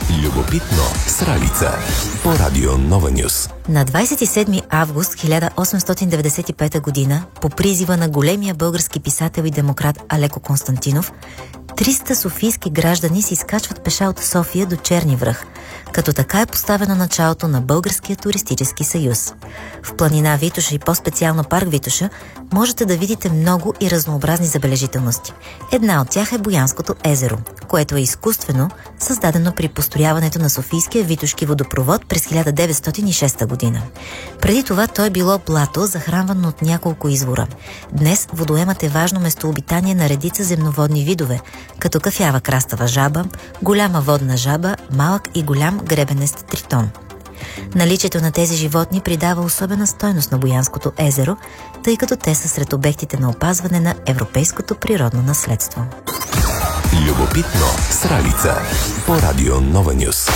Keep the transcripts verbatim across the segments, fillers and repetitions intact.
Любопитно с Ралица по Радио Нова Нюс. На двадесет и седми август хиляда осемстотин деветдесет и пета година, по призива на големия български писател и демократ Алеко Константинов, триста софийски граждани се изкачват пеша от София до Черни връх, като така е поставено началото на Българския туристически съюз. В планина Витоша и по-специално парк Витоша можете да видите много и разнообразни забележителности. Една от тях е Боянското езеро, което е изкуствено, създадено при построяването на Софийския Витошки водопровод през хиляда деветстотин и шеста година. Преди това то е било блато, захранвано от няколко извора. Днес водоемът е важно местообитание на редица земноводни видове, като кафява крастава жаба, голяма водна жаба, малък и голям гребенест тритон. Наличието на тези животни придава особена стойност на Боянското езеро, тъй като те са сред обектите на опазване на европейското природно наследство. Любопитно с Ралица по Радио Нова Нюс.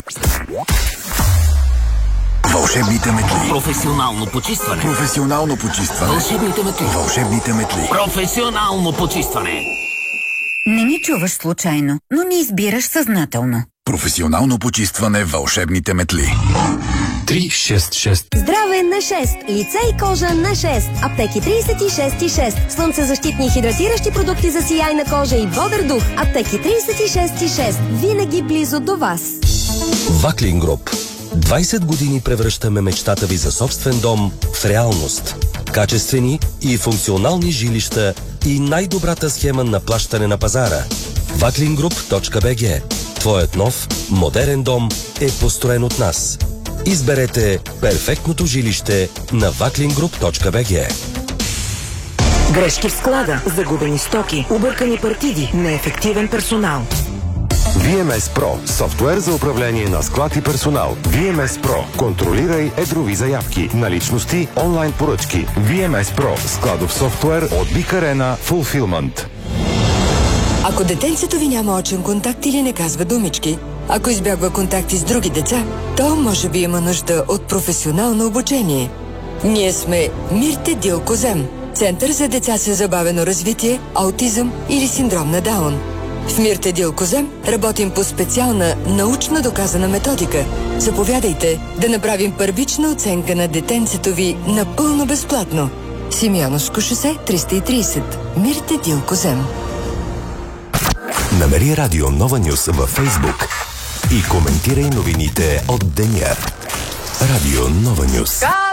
Вълшебните метли. Професионално почистване. Професионално почистване. Вълшебните метли. Вълшебните метли. Професионално почистване. Не ни чуваш случайно, но ни избираш съзнателно. Професионално почистване. Вълшебните метли. три шест шест. Здраве на шест. Лице и кожа на шест. Аптеки тридесет и шест и шест. Слънцезащитни и хидратиращи продукти за сияйна кожа и бодър дух. Аптеки тридесет и шест и шест. Винаги близо до вас. Ваклин Груп. двадесет години превръщаме мечтата ви за собствен дом в реалност. Качествени и функционални жилища и най-добрата схема на плащане на пазара. ваклингруп точка би джи. Твоят нов, модерен дом е построен от нас. Изберете перфектното жилище на ваклингруп точка би джи. Грешки в склада, загубени стоки, объркани партиди, неефективен персонал. ви ем ес Pro – софтуер за управление на склад и персонал. ви ем ес Pro – контролирай едрови заявки, наличности, онлайн поръчки. ви ем ес Pro – складов софтуер от Big Arena Fulfillment. Ако детенцето ви няма очен контакт или не казва думички, ако избягва контакти с други деца, то може би има нужда от професионално обучение. Ние сме Мирте Дилкозем, Център за деца с забавено развитие, аутизъм или синдром на Даун. В Мирте Дилкозем работим по специална научно доказана методика. Заповядайте да направим първична оценка на детенцето ви напълно безплатно. Симеоновско шосе триста и тридесет. Мирте Дилкозем. Намери Радио Нова Нюс във Фейсбук и коментирай новините от деня. Радио Нова Нюс.